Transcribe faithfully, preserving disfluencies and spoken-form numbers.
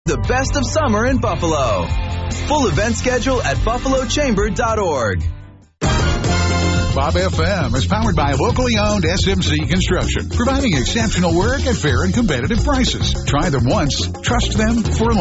The best of summer in Buffalo. Full event schedule at buffalo chamber dot org. Bob F M is powered by locally owned S M C Construction, providing exceptional work at fair and competitive prices. Try them once, trust them for life.